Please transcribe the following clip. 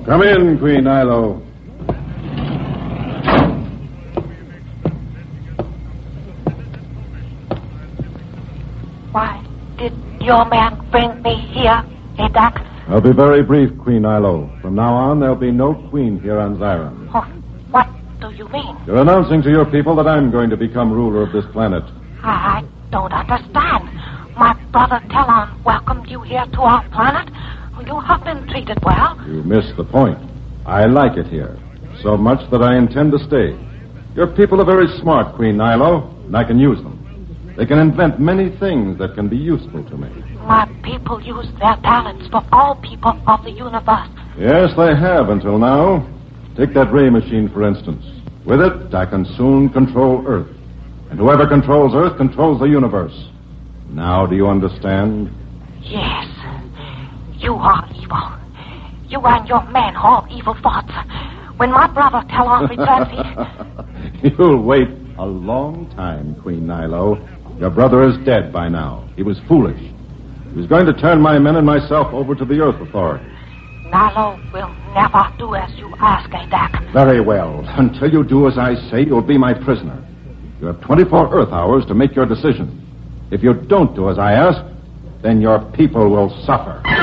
Come in, Queen Ilo. Why did your man bring me here, Adak? I'll be very brief, Queen Ilo. From now on, there'll be no queen here on Zyron. Oh, what do you mean? You're announcing to your people that I'm going to become ruler of this planet. I don't understand. My brother Telon welcomed you here to our planet. You have been treated well. You missed the point. I like it here, so much that I intend to stay. Your people are very smart, Queen Ilo, and I can use them. They can invent many things that can be useful to me. My people use their talents for all people of the universe. Yes, they have until now. Take that ray machine, for instance. With it, I can soon control Earth. And whoever controls Earth controls the universe. Now, do you understand? Yes. You are evil. You and your men have evil thoughts. When my brother Telon returns, You'll wait a long time, Queen Nilo. Your brother is dead by now. He was foolish. He was going to turn my men and myself over to the Earth Authority. Nilo will never do as you ask, Adak. Very well. Until you do as I say, you'll be my prisoner. You have 24 Earth hours to make your decision. If you don't do as I ask, then your people will suffer.